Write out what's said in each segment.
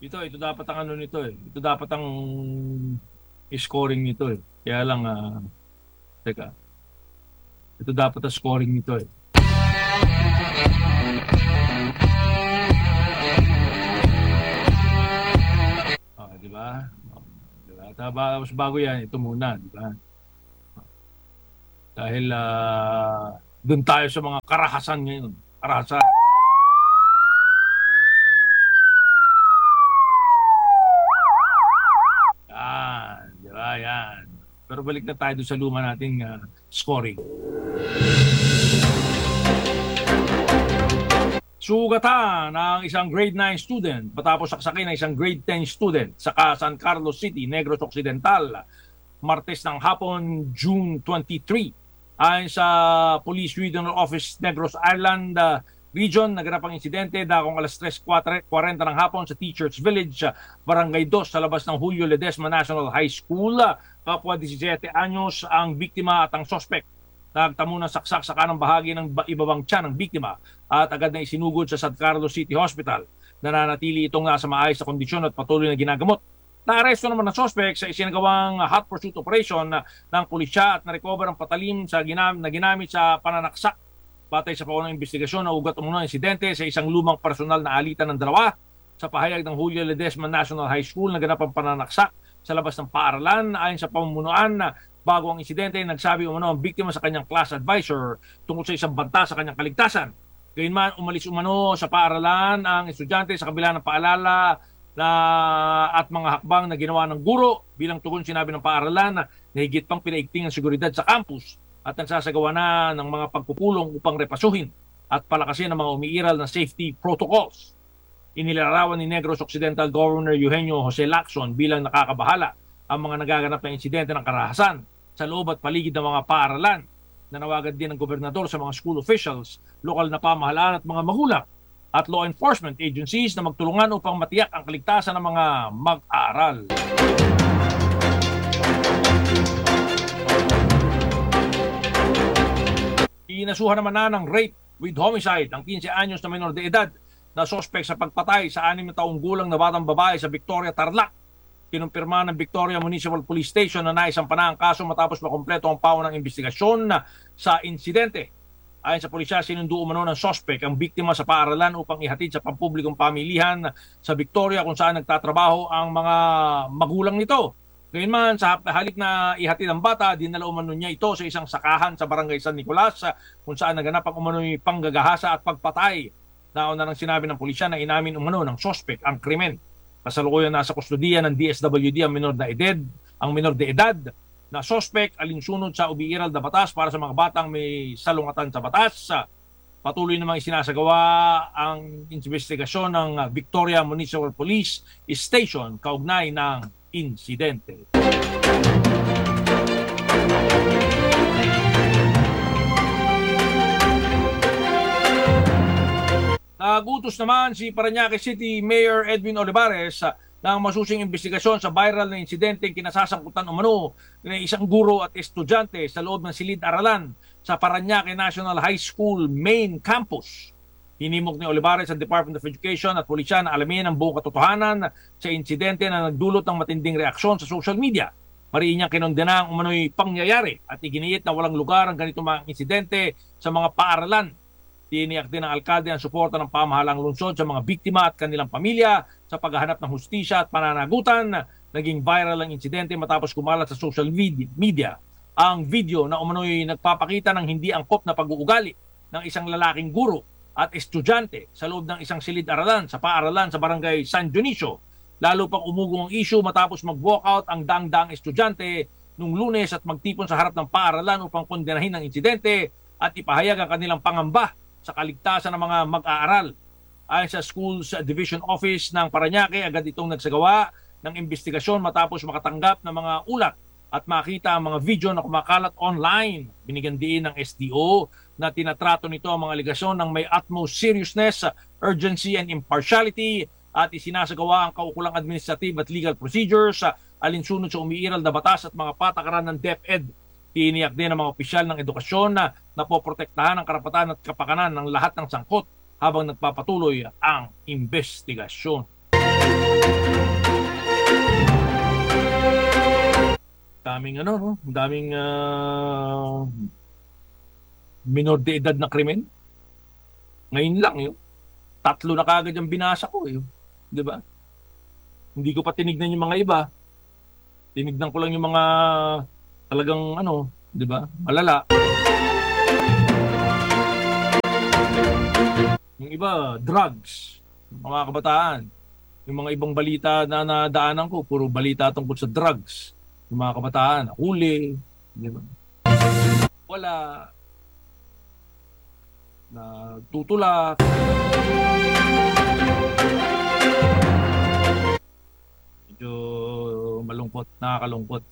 Ito dapat ang ano nito eh. Ito dapat ang scoring nito eh. Kaya lang, teka. Ito dapat ang scoring nito eh. Di ba? Di ba? Tapos bago yan, ito muna, di ba? Dahil doon tayo sa mga karahasan ngayon. Karahasan. Yan, di ba? Yan. Pero balik na tayo doon sa luma nating scoring. Sugatan ng isang grade 9 student matapos saksakin ng isang grade 10 student sa San Carlos City, Negros Occidental, Martes ng hapon, June 23. Ayon sa Police Regional Office Negros Island Region, naganap ang insidente dakong alas 3:40 ng hapon sa Teachers Village, Barangay 2 sa labas ng Julio Ledesma National High School. Kapwa 17 anyos ang biktima at ang suspect. Nagtamo ng saksak sa kanang bahagi ng ibabang tiyan ng biktima at agad na isinugod sa San Carlos City Hospital. Nananatili itong nasa maayos na kondisyon at patuloy na ginagamot. Naaresto naman ng suspect sa isinagawang hot pursuit operation ng pulisya at narecover ang patalim na ginamit sa pananaksak. Batay sa paunang investigasyon, naugat umano ang insidente sa isang lumang personal na alitan ng dalawa sa pahayag ng Julio Ledesma National High School na ganap ang pananaksak sa labas ng paaralan. Ayon sa pamunuan, bago ang insidente, nagsabi umano ang biktima sa kanyang class advisor tungkol sa isang banta sa kanyang kaligtasan. Gayunman, umalis umano sa paaralan ang estudyante sa kabila ng paalala at mga hakbang na ginawa ng guro. Bilang tugon, sinabi ng paaralan na higit pang pinaigting ang seguridad sa campus at nagsasagawa na ng mga pagpupulong upang repasuhin at palakasin ang mga umiiral na safety protocols. Inilarawan ni Negros Occidental Governor Eugenio Jose Lacson bilang nakakabahala ang mga nagaganap na insidente ng karahasan sa loob at paligid ng mga paaralan. Nanawagan din ng gobernador sa mga school officials, lokal na pamahalaan at mga magulang at law enforcement agencies na magtulungan upang matiyak ang kaligtasan ng mga mag-aaral. Inasuhan naman na ng rape with homicide ang 15 anyos na menor de edad na sospek sa pagpatay sa 6 na taong gulang na batang babae sa Victoria, Tarlac. Kinumpirma ng Victoria Municipal Police Station na naisampa na ang kaso matapos makumpleto ang pawo ng investigasyon sa insidente. Ayon sa pulisya, sinundo umano ng sospek ang biktima sa paaralan upang ihatid sa pampublikong pamilihan sa Victoria kung saan nagtatrabaho ang mga magulang nito. Gayunman, sa halik na ihatid ang bata, dinala umano niya ito sa isang sakahan sa Barangay San Nicolas kung saan naganap ang umano'y panggagahasa at pagpatay. Nauna nang sinabi ng pulisya na inamin umano ng sospek ang krimen. Kasalukuyan nasa kustodiya ng DSWD ang minor de edad na sospek alinsunod sa umiiral na batas para sa mga batang may salungatan sa batas. Patuloy namang isinasagawa ang investigasyon ng Victoria Municipal Police Station kaugnay ng insidente. Nagutos naman si Parañaque City Mayor Edwin Olivares ng masusing investigasyon sa viral na insidente kinasasangkutan umano ng isang guro at estudyante sa loob ng silid-aralan sa Parañaque National High School main campus. Hinimok ni Olivares ang Department of Education at pulisya na alamin ang buong katotohanan sa insidente na nagdulot ng matinding reaksyon sa social media. Mariin niyang kinondena ang umano'y pangyayari at iginiit na walang lugar ang ganitong mga insidente sa mga paaralan. Tiniyak din ng alkalde ang suporta ng pamahalang lungsod sa mga biktima at kanilang pamilya sa paghahanap ng hustisya at pananagutan. Naging viral ang insidente matapos kumalat sa social media ang video na umano'y nagpapakita ng hindi angkop na pag-uugali ng isang lalaking guro at estudyante sa loob ng isang silid-aralan sa paaralan sa Barangay San Dionisio. Lalo pang umugong ang issue matapos mag-walkout ang daang-daang estudyante nung Lunes at magtipon sa harap ng paaralan upang kondenahin ang insidente at ipahayag ang kanilang pangamba sa kaligtasan ng mga mag-aaral. Ayon sa Schools Division Office ng Parañaque, agad itong nagsagawa ng investigasyon matapos makatanggap ng mga ulat at makita ang mga video na kumakalat online. Binigyan din ng SDO na tinatrato nito ang mga aligasyon ng may utmost seriousness, urgency and impartiality at isinasagawa ang kaukulang administrative at legal procedures alinsunod sa umiiral na batas at mga patakaran ng DepEd. Tiniyak din ng mga opisyal ng edukasyon na napoprotektahan ang karapatan at kapakanan ng lahat ng sangkot habang nagpapatuloy ang investigasyon. Daming ano, no? Daming minor de edad na krimen. Ngayon lang yun. Tatlo na kagad yung binasa ko eh. 'Di ba? Hindi ko pa tinignan yung mga iba. Tinignan ko lang yung mga talagang ano, 'di ba? Malala. Yung iba, drugs, mga kabataan. Yung mga ibang balita na nadaanan ko, puro balita tungkol sa drugs. Yung mga kabataan, huli, di ba? Wala, na tutulak. Medyo malungkot, nakakalungkot.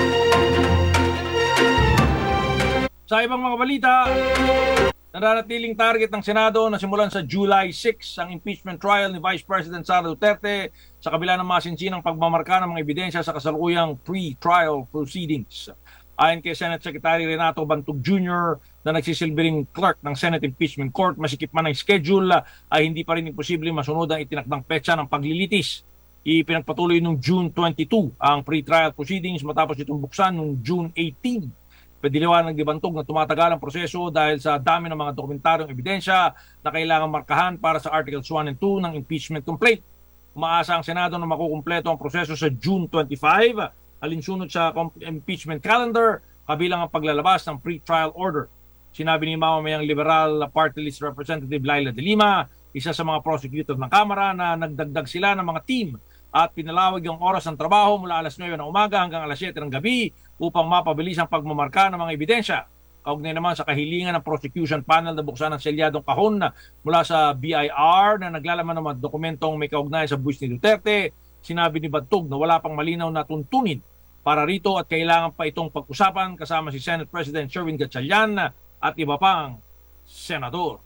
Sa ibang mga balita, nananatiling target ng Senado na simulan sa July 6 ang impeachment trial ni Vice President Sara Duterte sa kabila ng masinsinang pagmamarka ng mga ebidensya sa kasalukuyang pre-trial proceedings. Ayon kay Senate Secretary Renato Bantog Jr. na nagsisilbing clerk ng Senate Impeachment Court, masikip man ang schedule ay hindi pa rin imposible masunod ang itinakdang petsa ng paglilitis. Ipinagpatuloy noong June 22 ang pre-trial proceedings matapos itong buksan noong June 18. Pwediliwanag ni Bantog na tumatagal ang proseso dahil sa dami ng mga dokumentaryong ebidensya na kailangang markahan para sa Articles 1 and 2 ng impeachment complaint. Umaasa ang Senado na makukumpleto ang proseso sa June 25, alinsunod sa impeachment calendar, kabilang ang paglalabas ng pre-trial order. Sinabi ni mamamayang Liberal Party List Representative Laila de Lima, isa sa mga prosecutor ng Kamara, na nagdagdag sila ng mga team at pinalawag yung oras ng trabaho mula alas 9 ng umaga hanggang alas 7 ng gabi upang mapabilis ang pagmamarka ng mga ebidensya. Kaugnay naman sa kahilingan ng prosecution panel na buksan ng selyadong kahon mula sa BIR na naglalaman ng mga dokumentong may kaugnay sa buwis ni Duterte, sinabi ni Bantog na wala pang malinaw na tuntunin para rito at kailangan pa itong pag-usapan kasama si Senate President Sherwin Gatchalian at iba pang senador.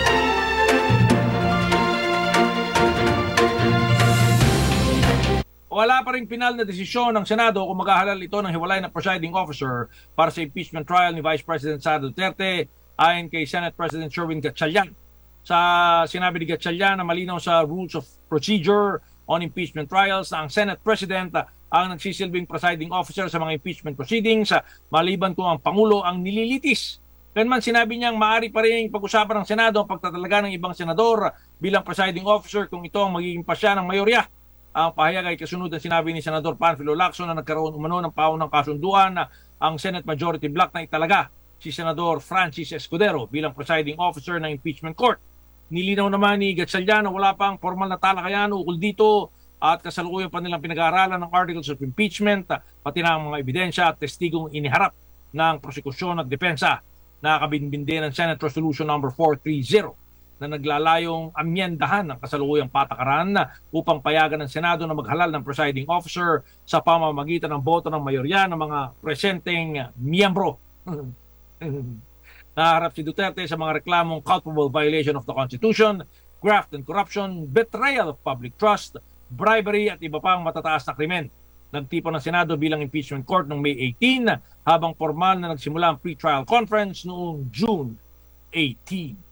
Wala pa rin pinal na desisyon ng Senado kung maghahalal ito ng hiwalay na presiding officer para sa impeachment trial ni Vice President Sara Duterte, ayon kay Senate President Sherwin Gatchalian. Sa sinabi ni Gatchalian na malinaw sa Rules of Procedure on Impeachment Trials na ang Senate President ang nagsisilbing presiding officer sa mga impeachment proceedings maliban kung ang Pangulo ang nililitis. Ganman sinabi niyang maaari pa rin pag-usapan ng Senado ang pagtatalaga ng ibang senador bilang presiding officer kung ito ang magiging pasya ng mayorya. Ang pahayag ay kasunod ng sinabi ni Senador Panfilo Lacson na nagkaroon umano ng paunang kasunduan na ang Senate Majority Bloc na italaga si Senador Francis Escudero bilang presiding officer ng impeachment court. Nilinaw naman ni Gatchalian na wala pang formal na talakayan ukol dito at kasalukuyan pa nilang pinag-aaralan ng articles of impeachment, pati na ang mga ebidensya at testigong iniharap ng prosekusyon at depensa. Nakakabinbin din ng Senate Resolution number 430 na naglalayong amyendahan ng kasalukuyang patakaran upang payagan ng Senado na maghalal ng presiding officer sa pamamagitan ng boto ng mayorya ng mga presenteng miyembro. Naharap si Duterte sa mga reklamong culpable violation of the Constitution, graft and corruption, betrayal of public trust, bribery at iba pang matataas na krimen. Nagtipon ng Senado bilang impeachment court noong May 18 habang formal na nagsimula ang pre-trial conference noong June 18.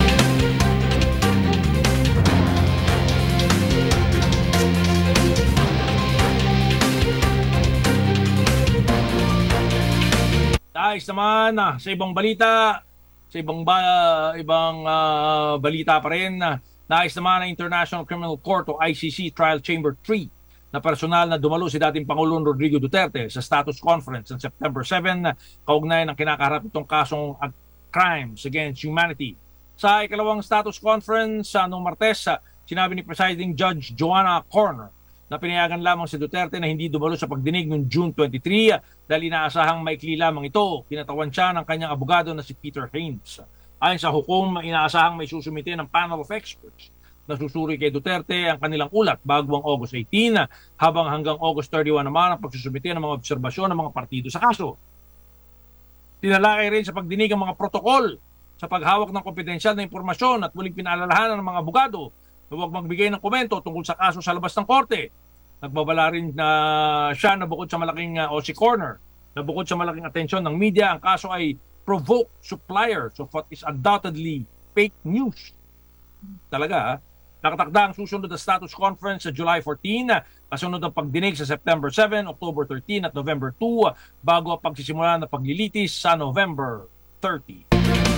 Guys naman sa ibang balita, sa ibang balita pa rin, nais naman ng International Criminal Court o ICC Trial Chamber 3 na personal na dumalo si dating Pangulong Rodrigo Duterte sa status conference ng September 7 kaugnay ng kinakaharap itong kasong crimes against humanity. Sa ikalawang status conference noong Martes, sinabi ni Presiding Judge Joanna Corner na pinayagan lamang si Duterte na hindi dumalo sa pagdinig noong June 23 dahil inaasahang maikli lamang ito. Kinatawan siya ng kanyang abogado na si Peter Haynes. Ayon sa hukom, inaasahang may susumite ng panel of experts na susuri kay Duterte ang kanilang ulat bago ang August 18 habang hanggang August 31 naman ang pagsusumite ng mga obserbasyon ng mga partido sa kaso. Tinalakay rin sa pagdinig ang mga protokol sa paghawak ng kompedensyal na impormasyon at muling pinaalalahanan ng mga abogado na huwag magbigay ng komento tungkol sa kaso sa labas ng korte. Nagbabala rin na siya na bukod sa malaking si Corner, na bukod sa malaking atensyon ng media, ang kaso ay provoke suppliers of what is undoubtedly fake news. Talaga Nakatakda ang susunod na status conference sa July 14, kasunod ang pagdinig sa September 7, October 13 at November 2 bago ang pagsisimula ng paglilitis sa November 30.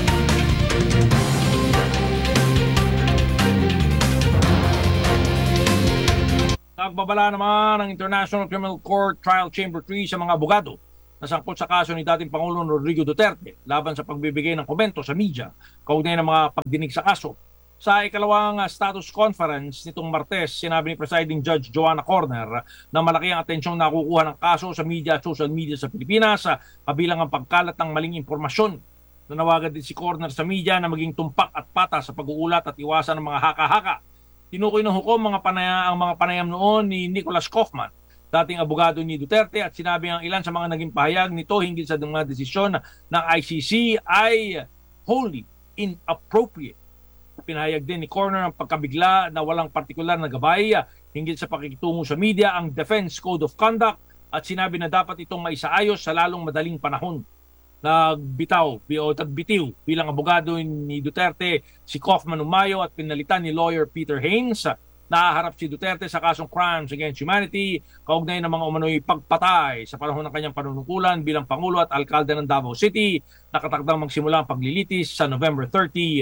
Nagbabala naman ang International Criminal Court Trial Chamber 3 sa mga abogado na sangkot sa kaso ni dating Pangulong Rodrigo Duterte laban sa pagbibigay ng komento sa media kaugnay ng mga pagdinig sa kaso. Sa ikalawang status conference nitong Martes, sinabi ni Presiding Judge Joanna Corner na malaki ang atensyong nakukuha ng kaso sa media at social media sa Pilipinas, kabilang ang pagkalat ng maling impormasyon. Nanawagan din si Corner sa media na maging tumpak at patas sa pag-uulat at iwasan ng mga haka-haka. Tinukoy ng hukom ang mga panayam noon ni Nicholas Kaufman, dating abogado ni Duterte, at sinabi ang ilan sa mga naging pahayag nito hinggil sa mga desisyon ng ICC ay wholly inappropriate. Pinahayag din ni Corner ang pagkabigla na walang partikular na gabay hinggil sa pakikitungo sa media ang Defense Code of Conduct at sinabi na dapat itong maisaayos sa lalong madaling panahon. Nagbitiw bilang abogado ni Duterte si Kaufman Umayo at pinalitan ni lawyer Peter Haynes. Nahaharap si Duterte sa kasong crimes against humanity kaugnay ng mga umano'y pagpatay sa panahon ng kanyang panunungkulan bilang Pangulo at Alkalde ng Davao City. Nakatakdang magsimula ang paglilitis sa November 30,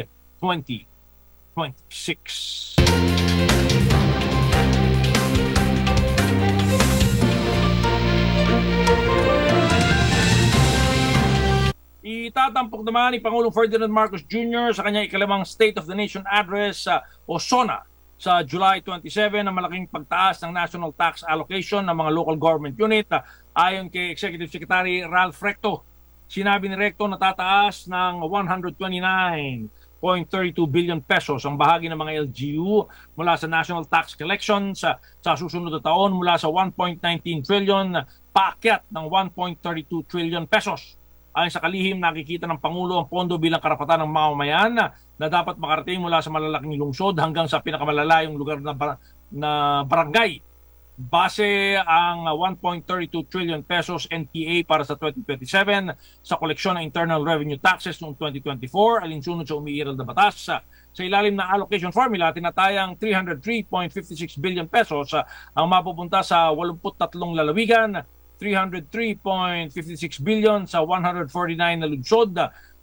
2026. Itatampok naman ni Pangulong Ferdinand Marcos Jr. sa kanyang ikalawang State of the Nation Address o SONA sa July 27 ang malaking pagtaas ng national tax allocation ng mga local government unit ayon kay Executive Secretary Ralph Recto. Sinabi ni Recto na tataas ng 129.32 billion pesos ang bahagi ng mga LGU mula sa national tax collection sa susunod na taon mula sa 1.19 trillion paakyat ng 1.32 trillion pesos. Ayon sa kalihim, nakikita ng Pangulo ang pondo bilang karapatan ng mamamayan na dapat makarating mula sa malalaking lungsod hanggang sa pinakamalalayong lugar na barangay. Base ang 1.32 trillion pesos NTA para sa 2027 sa koleksyon ng Internal Revenue Taxes noong 2024, alinsunod sa umiiral na batas. Sa ilalim ng allocation formula, tinatayang 303.56 billion pesos ang mapupunta sa 83 lalawigan, 303.56 billion sa 149 na lungsod,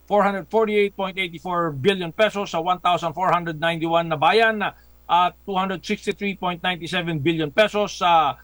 448.84 billion pesos sa 1,491 na bayan, at 263.97 billion pesos sa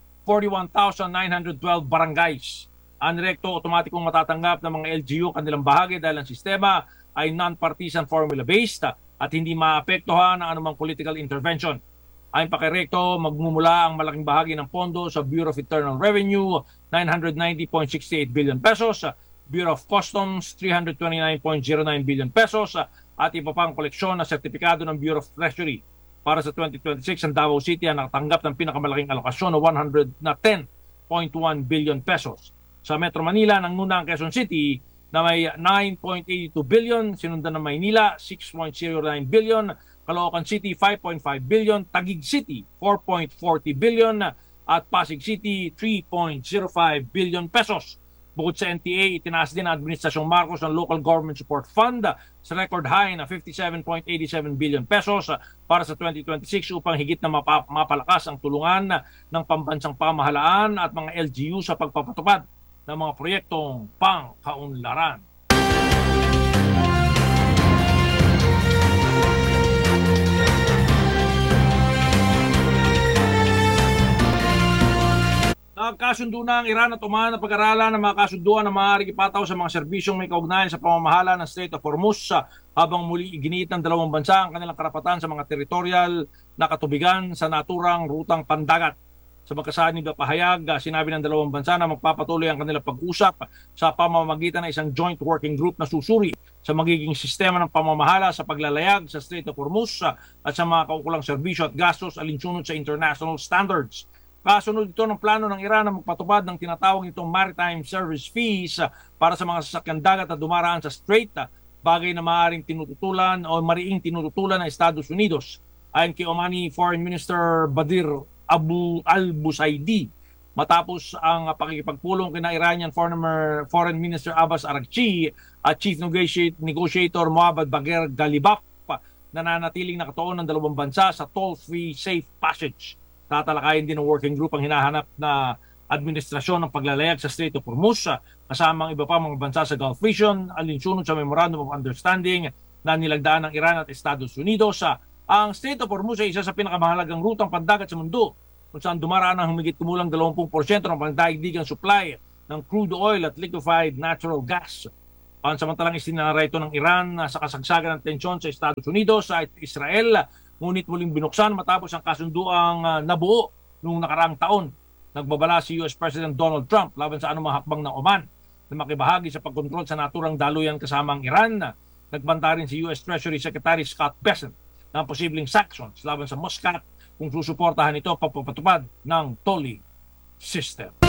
41,912 barangays. Ang Recto, otomatikong matatanggap ng mga LGU kanilang bahagi dahil ang sistema ay non-partisan formula-based at hindi maapektuhan ng anumang political intervention. Ayon pa kay Recto, magmumula ang malaking bahagi ng pondo sa Bureau of Internal Revenue, 990.68 billion pesos, Bureau of Customs, 329.09 billion pesos, at iba pang koleksyon na sertipikado ng Bureau of Treasury. Para sa 2026, ang Davao City ang nakatanggap ng pinakamalaking alokasyon na 10.1 billion pesos. Sa Metro Manila, nanguna ang Quezon City na may 9.82 billion, sinundan ng Maynila, 6.09 billion, Caloocan City 5.5 billion, Taguig City 4.40 billion at Pasig City 3.05 billion pesos. Bukod sa NTA, itinaas din ang Administrasyong Marcos ng Local Government Support Fund sa record high na 57.87 billion pesos para sa 2026 upang higit na mapalakas ang tulungan ng pambansang pamahalaan at mga LGU sa pagpapatupad ng mga proyektong pangkaunlaran. Nagkasundo na ang Iran at Oman na pag-aralan ng mga kasunduan na maaaring ipataw sa mga serbisyong may kaugnayan sa pamamahala ng Strait of Hormuz habang muli iginiit ng dalawang bansa ang kanilang karapatan sa mga teritorial na katubigan sa naturang rutang pandagat. Sa magkasanib na pahayag, sinabi ng dalawang bansa na magpapatuloy ang kanilang pag-usap sa pamamagitan ng isang joint working group na susuri sa magiging sistema ng pamamahala sa paglalayag sa Strait of Hormuz at sa mga kaukulang serbisyo at gastos alinsunod sa international standards. Kasunod ito ng plano ng Iran na magpatupad ng tinatawag nitong maritime service fees para sa mga sasakyan dagat na dumaraan sa strait, bagay na maaaring tinututulan o mariing tinututulan ng Estados Unidos. Ayon kay Omani Foreign Minister Badir Abu al-Busaidi, matapos ang pakikipagpulong kina Iranian Foreign Minister Abbas Araghchi at Chief Negotiator Mohammad Bagher Ghalibaf, nananatiling nakatuon ng dalawang bansa sa toll-free safe passage. Tatalakayin din ng working group ang hinahanap na administrasyon ng paglalayag sa Strait of Hormuz kasama ang iba pa mga bansa sa Gulf region, alinsunod sa Memorandum of Understanding na nilagdaan ng Iran at Estados Unidos. Ang Strait of Hormuz ay isa sa pinakamahalagang rutang pandagat sa mundo kung saan dumaraan ang humigit kumulang 20% ng pandaigdigang supply ng crude oil at liquefied natural gas. Pansamantalang isinara ito ng Iran sa kasagsagan ng tensyon sa Estados Unidos at Israel, ngunit muling binuksan matapos ang kasunduang nabuo noong nakaraang taon. Nagbabala si US President Donald Trump laban sa anumang hakbang ng Oman na makibahagi sa pagkontrol sa naturang daluyan kasama ang Iran. Nagbanta rin si US Treasury Secretary Scott Bessent ng posibleng sanctions laban sa Muscat kung susuportahan ito ang pagpapatupad ng tolling system.